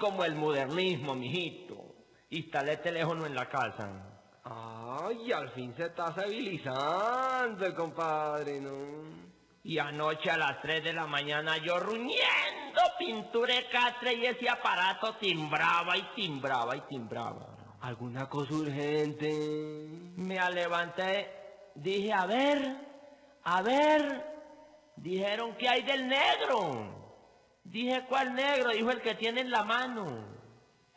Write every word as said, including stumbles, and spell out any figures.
como el modernismo, mijito. Instalé teléfono en la casa. Ay, al fin se está civilizando, compadre, ¿no? Y anoche a las tres de la mañana yo ruñendo pintura de catre y ese aparato timbraba y timbraba y timbraba. ¿Alguna cosa urgente? Me levanté, dije, a ver, a ver, dijeron que hay del negro. Dije, ¿cuál negro? Dijo el que tiene en la mano.